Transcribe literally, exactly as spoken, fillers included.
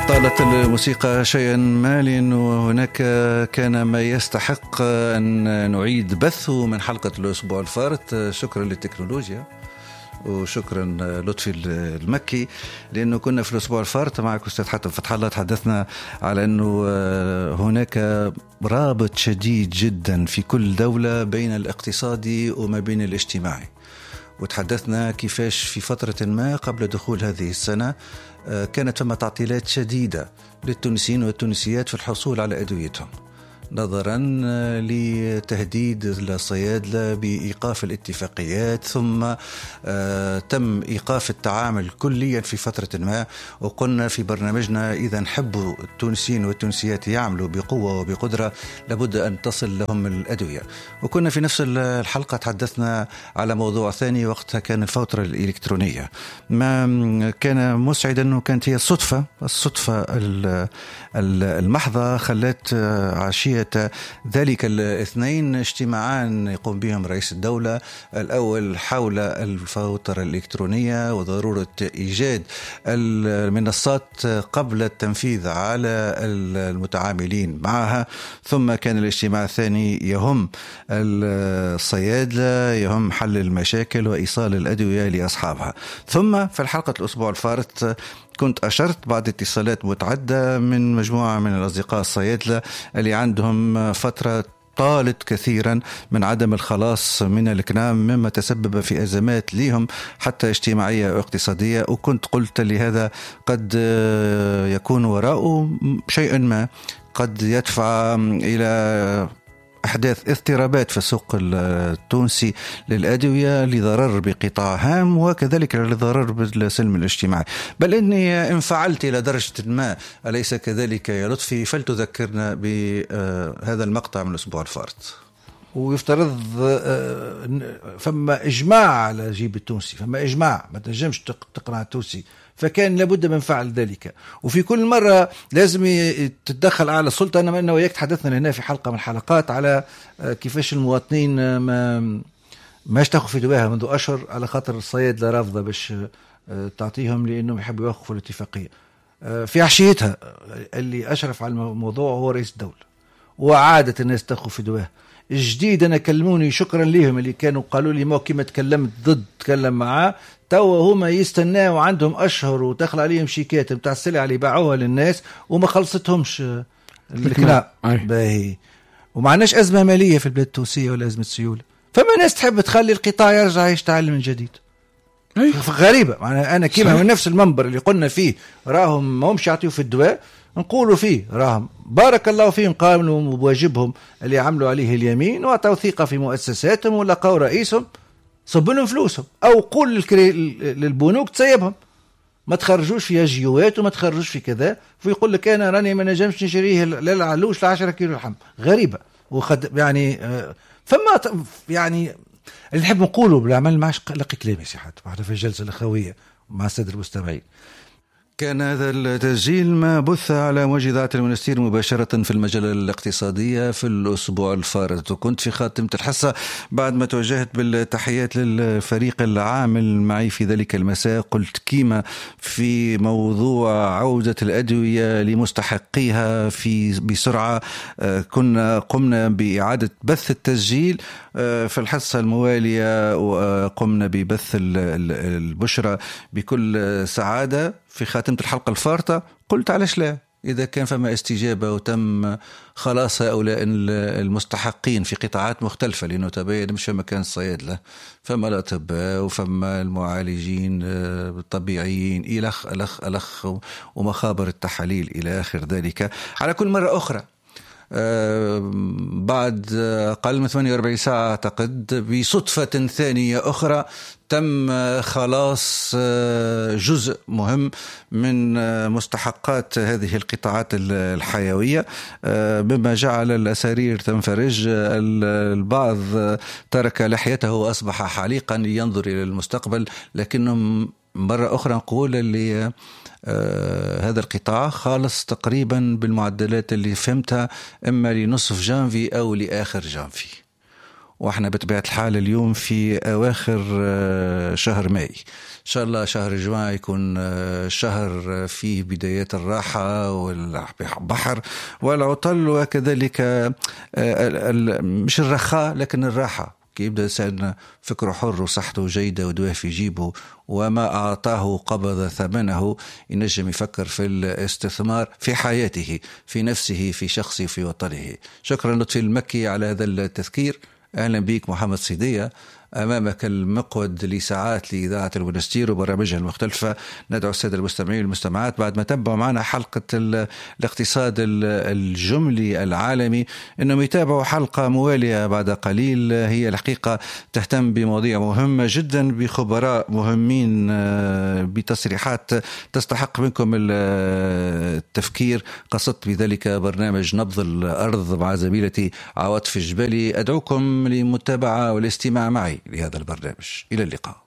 طالت الموسيقى شيئا ما، لأنه هناك كان ما يستحق أن نعيد بثه من حلقة الأسبوع الفارط. شكرا للتكنولوجيا وشكرا لطفي المكي، لأنه كنا في الأسبوع الفارط معك أستاذ حاتم فتح الله تحدثنا على أنه هناك رابط شديد جدا في كل دولة بين الاقتصادي وما بين الاجتماعي، وتحدثنا كيفاش في فترة ما قبل دخول هذه السنة كانت ثم تعطيلات شديدة للتونسيين والتونسيات في الحصول على أدويتهم، نظرا لتهديد الصيادلة بإيقاف الاتفاقيات، ثم آه تم إيقاف التعامل كليا في فترة ما. وقلنا في برنامجنا إذا نحبوا التونسيين والتونسيات يعملوا بقوة وبقدرة لابد أن تصل لهم الأدوية. وكنا في نفس الحلقة تحدثنا على موضوع ثاني، وقتها كان الفوترة الإلكترونية. ما كان مسعد أنه كانت هي الصدفة الصدفة المحضة خلت عشية ذلك الاثنين اجتماعان يقوم بهم رئيس الدولة، الأول حول الفوترة الإلكترونية وضرورة إيجاد المنصات قبل التنفيذ على المتعاملين معها، ثم كان الاجتماع الثاني يهم الصيادلة، يهم حل المشاكل وإيصال الأدوية لأصحابها. ثم في الحلقة الأسبوع الفارط كنت أشرت بعد اتصالات متعدة من مجموعة من الأصدقاء الصيادلة اللي عندهم فترة طالت كثيرا من عدم الخلاص من الكنام، مما تسبب في أزمات لهم حتى اجتماعية واقتصادية. وكنت قلت لهذا قد يكون وراءه شيء ما قد يدفع إلى أحداث اضطرابات في السوق التونسي للأدوية لضرر بقطاع هام، وكذلك لضرر بالسلم الاجتماعي. بل إني انفعلت إلى درجة ما، أليس كذلك يا لطفي؟ فلتذكرنا بهذا المقطع من الأسبوع الفارط. ويفترض فما إجماع على جيب التونسي، فما إجماع ما تنجمش تقنع التونسي، فكان لابد من فعل ذلك. وفي كل مرة لازم تتدخل أعلى السلطة. أنا أنا وياك تحدثنا هنا في حلقة من الحلقات على كيفاش المواطنين ما ما يشتخوا في دواها منذ أشهر على خاطر الصيادلة رافضة باش تعطيهم، لأنهم يحبوا يوقفوا الاتفاقية. في عشيتها اللي أشرف على الموضوع هو رئيس الدولة، وعادة الناس تأخذ في دواها. الجديد أنا كلموني شكرا لهم اللي كانوا قالوا لي ما كما تكلمت ضد تكلم معاه، توا هما يستناوا عندهم أشهر ودخل عليهم شيكات متاع السلع اللي باعوها للناس وما خلصتهمش الكلام باهي. ومعناش أزمة مالية في البلاد التونسية ولا أزمة سيولة، فما ناس تحب تخلي القطاع يرجع يشتعل من جديد. غريبة. أنا كيما من نفس المنبر اللي قلنا فيه راهم ما همش يعطيوا في الدواء، نقولوا فيه راهم بارك الله فيهم قاموا بواجبهم اللي عملوا عليه اليمين وعطوا ثقة في مؤسساتهم ولقوا رئيسهم صب لهم فلوسهم، أو قول للبنوك تسيبهم ما تخرجوش في جيوات وما تخرجوش في كذا، فيقول لك أنا راني ما نجمش نشريه لا العلوش لا عشرة كيلو لحم. غريبة. وخد يعني فما يعني اللي نحب نقوله بالعمل معش لقي كلامي سيحات واحدة في الجلسة الأخوية مع السادة المستمعين. كان هذا التسجيل ما بث على موجة المنستير مباشرة في المجلة الاقتصادية في الأسبوع الفارط. وكنت في خاتمة الحصة بعد ما توجهت بالتحيات للفريق العامل معي في ذلك المساء، قلت كيما في موضوع عودة الأدوية لمستحقيها في بسرعة كنا قمنا بإعادة بث التسجيل في الحصة الموالية، وقمنا ببث البشرة بكل سعادة. في خاتمة الحلقة الفارطة قلت علاش لا، إذا كان فما استجابة وتم خلاص هؤلاء المستحقين في قطاعات مختلفة، لأنه تبين مش فما كان الصيادلة، فما الأطباء وفما المعالجين الطبيعيين إلخ ألخ ألخ ومخابر التحاليل إلى آخر ذلك. على كل مرة أخرى بعد أقل من ثمانية وأربعين ساعة أعتقد بصدفة ثانية أخرى تم خلاص جزء مهم من مستحقات هذه القطاعات الحيوية، بما جعل الأسارير تنفرج. البعض ترك لحيته وأصبح حليقا ينظر إلى المستقبل، لكنهم مرة أخرى نقول اللي آه هذا القطاع خالص تقريبا بالمعدلات اللي فهمتها إما لنصف جانفي أو لآخر جانفي. وإحنا بطبيعة الحال اليوم في أواخر شهر ماي. إن شاء الله شهر الجمعة يكون شهر فيه بدايات الراحة والبحر والعطل، وكذلك مش الرخاء لكن الراحة، كي يبدأ الإنسان فكره حر وصحته جيدة ودواه في جيبه وما أعطاه قبض ثمنه، ينجم يفكر في الاستثمار في حياته، في نفسه، في شخصه، في وطنه. شكرا لطفي المكي على هذا التذكير. أهلا بك محمد صيدية، أمامك المقود لساعات لإذاعة البونستير وبرامجها المختلفة. ندعو السادة المستمعين والمستمعات بعد ما تبعوا معنا حلقة الاقتصاد الجملي العالمي أنهم يتابعوا حلقة موالية بعد قليل، هي الحقيقة تهتم بمواضيع مهمة جدا بخبراء مهمين بتصريحات تستحق منكم التفكير. قصدت بذلك برنامج نبض الأرض مع زميلتي عواطف الجبالي. أدعوكم للمتابعة والاستماع معي لهذا البرنامج. إلى اللقاء.